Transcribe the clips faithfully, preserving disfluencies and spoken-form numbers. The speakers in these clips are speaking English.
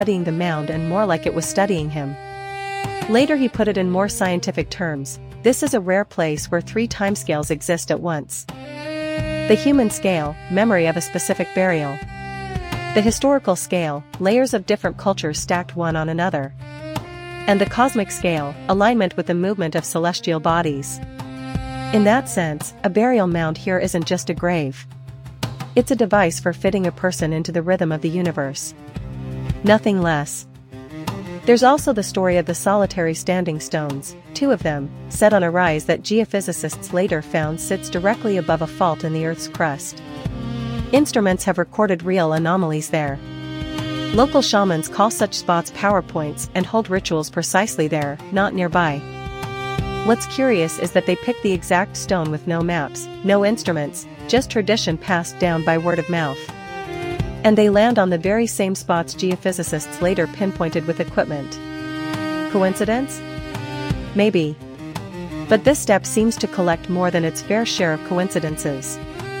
studying the mound and more like it was studying him. Later he put it in more scientific terms: this is a rare place where three timescales exist at once. The human scale, memory of a specific burial. The historical scale, layers of different cultures stacked one on another. And the cosmic scale, alignment with the movement of celestial bodies. In that sense, a burial mound here isn't just a grave. It's a device for fitting a person into the rhythm of the universe. Nothing less. There's also the story of the solitary standing stones, two of them, set on a rise that geophysicists later found sits directly above a fault in the Earth's crust. Instruments have recorded real anomalies there. Local shamans call such spots power points and hold rituals precisely there, not nearby. What's curious is that they pick the exact stone with no maps, no instruments, just tradition passed down by word of mouth. And they land on the very same spots geophysicists later pinpointed with equipment. Coincidence? Maybe. But this step seems to collect more than its fair share of coincidences.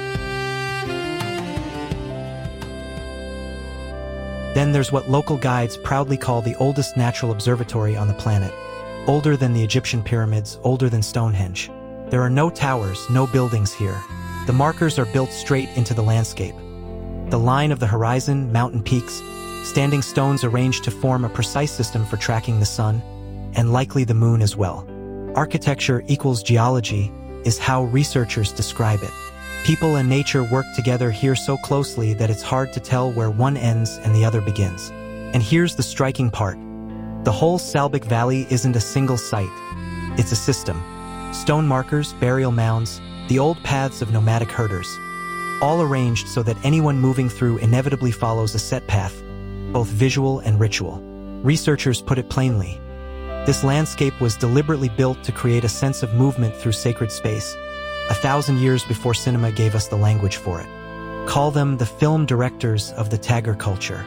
Then there's what local guides proudly call the oldest natural observatory on the planet. Older than the Egyptian pyramids, older than Stonehenge. There are no towers, no buildings here. The markers are built straight into the landscape. The line of the horizon, mountain peaks, standing stones arranged to form a precise system for tracking the sun, and likely the moon as well. Architecture equals geology is how researchers describe it. People and nature work together here so closely that it's hard to tell where one ends and the other begins. And here's the striking part. The whole Salbik Valley isn't a single site. It's a system. Stone markers, burial mounds, the old paths of nomadic herders. All arranged so that anyone moving through inevitably follows a set path, both visual and ritual. Researchers put it plainly. This landscape was deliberately built to create a sense of movement through sacred space, a thousand years before cinema gave us the language for it. Call them the film directors of the Tagar culture.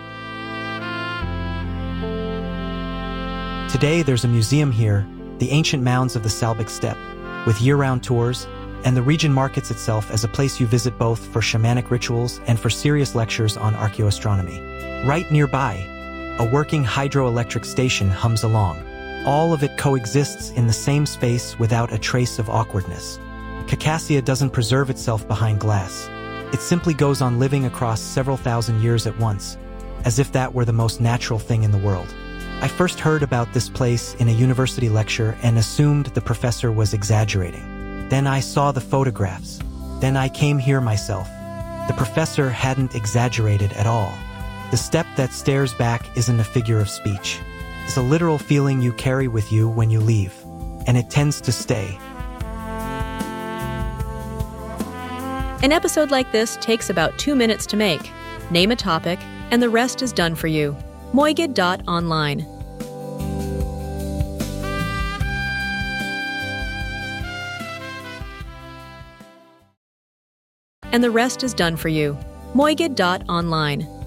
Today there's a museum here, the ancient mounds of the Salbik Steppe, with year-round tours, and the region markets itself as a place you visit both for shamanic rituals and for serious lectures on archaeoastronomy. Right nearby, a working hydroelectric station hums along. All of it coexists in the same space without a trace of awkwardness. Khakassia doesn't preserve itself behind glass. It simply goes on living across several thousand years at once, as if that were the most natural thing in the world. I first heard about this place in a university lecture and assumed the professor was exaggerating. Then I saw the photographs. Then I came here myself. The professor hadn't exaggerated at all. The step that stares back isn't a figure of speech. It's a literal feeling you carry with you when you leave, and it tends to stay. An episode like this takes about two minutes to make. Name a topic, and the rest is done for you. Moigid dot online. And the rest is done for you. Moigid dot online.